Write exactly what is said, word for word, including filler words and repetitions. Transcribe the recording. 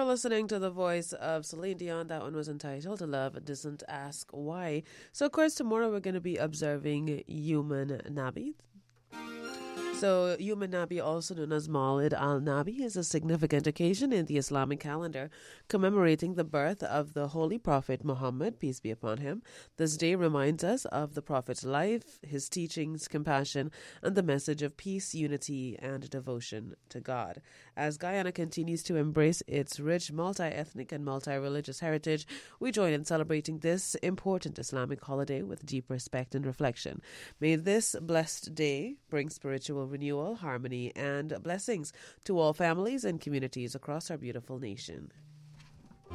listening to the voice of Celine Dion. That one was entitled Love Doesn't Ask Why. So, of course, tomorrow we're going to be observing Yuman Nabi. So, Yuman Nabi, also known as Maulid al-Nabi, is a significant occasion in the Islamic calendar commemorating the birth of the Holy Prophet Muhammad, peace be upon him. This day reminds us of the Prophet's life, his teachings, compassion, and the message of peace, unity, and devotion to God. As Guyana continues to embrace its rich multi-ethnic and multi-religious heritage, we join in celebrating this important Islamic holiday with deep respect and reflection. May this blessed day bring spiritual renewal, harmony, and blessings to all families and communities across our beautiful nation.